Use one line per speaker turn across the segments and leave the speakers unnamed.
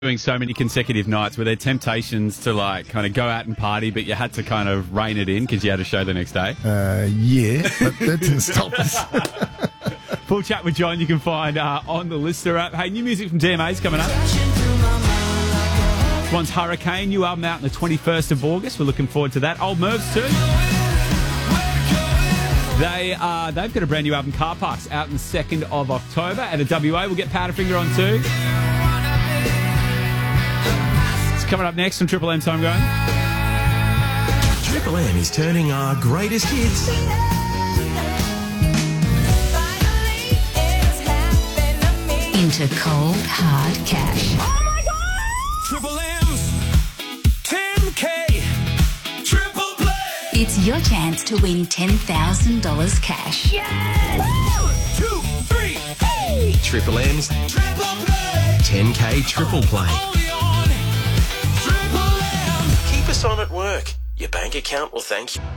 doing so many consecutive nights, were there temptations to like kind of go out and party, but you had to kind of rein it in because you had a show the next day?
Yeah, but that didn't stop us.
Full chat with John you can find on the Lister app. Hey, new music from DMA's coming up. This one's Hurricane, new album out on the 21st of August. We're looking forward to that. Old Mervs too. They've got a brand new album, Car Parks, out on the 2nd of October. At a WA, we'll get Powderfinger on too. It's coming up next on Triple M's Homegrown.
Triple M is turning our greatest hits
into cold, hard cash.
Oh my God! Triple M's 10K Triple Play.
It's your chance to win $10,000 cash.
Yes! 1, 2, 3, hey! Triple M's Triple Play 10K Triple Play. Only on Triple M. Keep us on at work. Your bank account will thank you.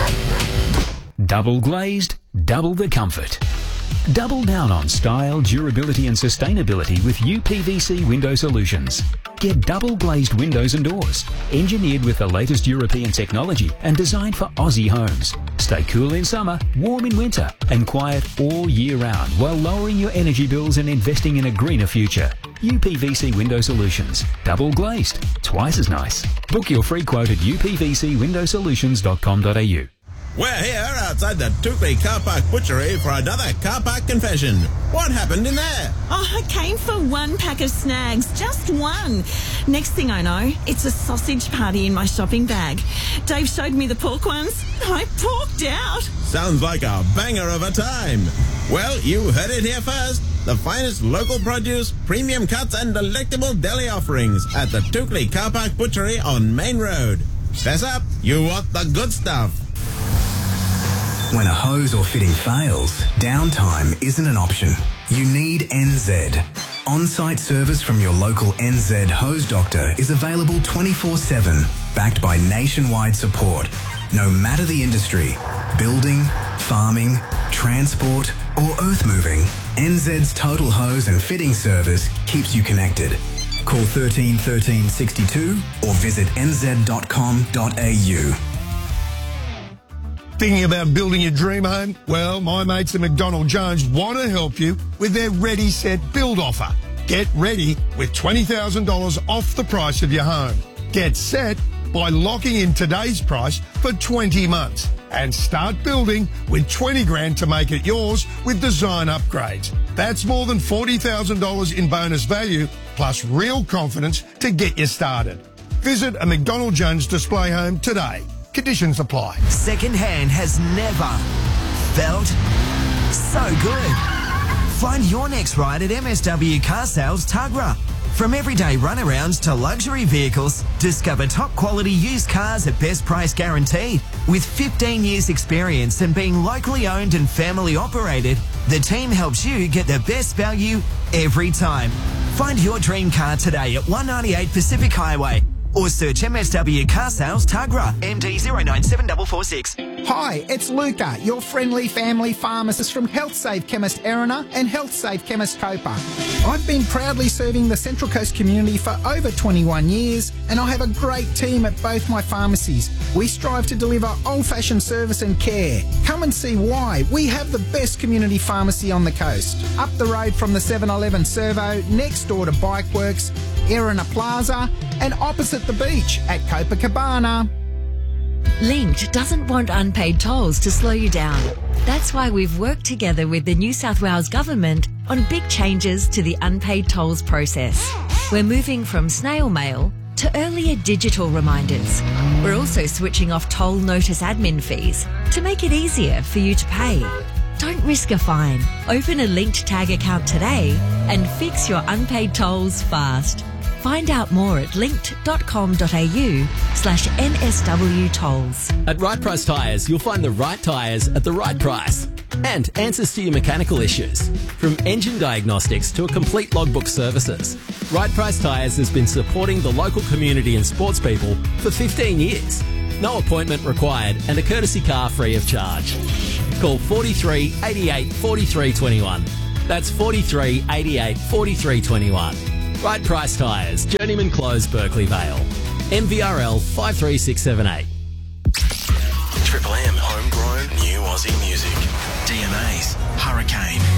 Double glazed, double the comfort. Double down on style, durability and sustainability with UPVC Window Solutions. Get double glazed windows and doors, engineered with the latest European technology and designed for Aussie homes. Stay cool in summer, warm in winter and quiet all year round while lowering your energy bills and investing in a greener future. UPVC Window Solutions. Double glazed. Twice as nice. Book your free quote at upvcwindowsolutions.com.au.
We're here outside the Tukley Car Park Butchery for another car park confession. What happened in there?
Oh, I came for one pack of snags, just one. Next thing I know, it's a sausage party in my shopping bag. Dave showed me the pork ones. I porked out.
Sounds like a banger of a time. Well, you heard it here first. The finest local produce, premium cuts and delectable deli offerings at the Tukley Car Park Butchery on Main Road. Fess up, you want the good stuff.
When a hose or fitting fails, downtime isn't an option. You need NZ. On-site service from your local NZ hose doctor is available 24/7, backed by nationwide support. No matter the industry, building, farming, transport or earth moving, NZ's total hose and fitting service keeps you connected. Call 13 13 62 or visit nz.com.au.
Thinking about building your dream home? Well, my mates at McDonald Jones want to help you with their Ready Set Build offer. Get ready with $20,000 off the price of your home. Get set by locking in today's price for 20 months and start building with 20 grand to make it yours with design upgrades. That's more than $40,000 in bonus value plus real confidence to get you started. Visit a McDonald Jones display home today. Conditions apply.
Second hand has never felt so good. Find your next ride at MSW Car Sales Tuggerah. From everyday runarounds to luxury vehicles, discover top quality used cars at best price guaranteed. With 15 years experience and being locally owned and family operated, the team helps you get the best value every time. Find your dream car today at 198 Pacific Highway. Or search MSW Car Sales Tuggerah, MD 097446.
Hi, it's Luca, your friendly family pharmacist from HealthSafe Chemist Erina and HealthSafe Chemist Copa. I've been proudly serving the Central Coast community for over 21 years and I have a great team at both my pharmacies. We strive to deliver old-fashioned service and care. Come and see why. We have the best community pharmacy on the coast. Up the road from the 7-Eleven Servo, next door to Bikeworks, Erina Plaza, and opposite the beach at Copacabana.
Linked doesn't want unpaid tolls to slow you down. That's why we've worked together with the New South Wales Government on big changes to the unpaid tolls process. We're moving from snail mail to earlier digital reminders. We're also switching off toll notice admin fees to make it easier for you to pay. Don't risk a fine. Open a Linked Tag account today and fix your unpaid tolls fast. Find out more at linked.com.au/NSW tolls.
At Right Price Tyres, you'll find the right tyres at the right price and answers to your mechanical issues. From engine diagnostics to a complete logbook services, Right Price Tyres has been supporting the local community and sports people for 15 years. No appointment required and a courtesy car free of charge. Call 43 88 43 21. That's 43 88 43 21. Right Price Tyres, Journeyman Close, Berkeley Vale. MVRL 53678.
Triple M homegrown new Aussie music. DMA's Hurricane.